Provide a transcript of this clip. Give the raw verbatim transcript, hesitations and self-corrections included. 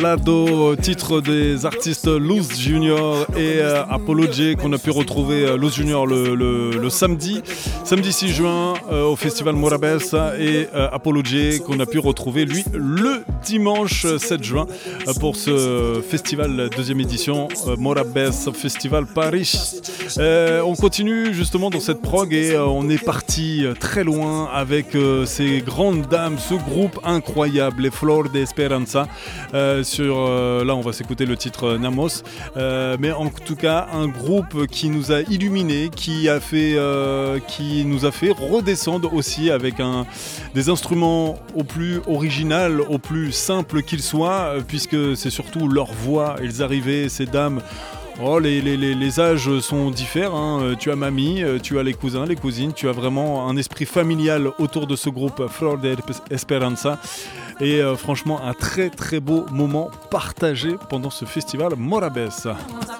Lado, titre des artistes Luz Junior et euh, Apollo J qu'on a pu retrouver euh, Luz Junior le, le, le samedi, samedi six juin euh, au festival Morabeza et euh, Apollo J qu'on a pu retrouver lui le dimanche sept juin euh, pour ce festival deuxième édition euh, Morabeza Festival Paris. Euh, on continue justement dans cette prog et euh, on est parti très loin avec euh, ces grandes dames, ce groupe incroyable, les Flor de Esperanza. Euh, sur, euh, là, on va s'écouter le titre Namos, euh, mais en tout cas, un groupe qui nous a illuminés, qui a fait, euh, qui nous a fait redescendre aussi avec un, des instruments au plus original, au plus simple qu'ils soient, puisque c'est surtout leur voix. Ils arrivaient, ces dames. Oh, les, les, les, les âges sont différents, hein. Tu as mamie, tu as les cousins, les cousines, tu as vraiment un esprit familial autour de ce groupe Flor de Esperanza. Et euh, franchement, un très très beau moment partagé pendant ce festival Morabeza.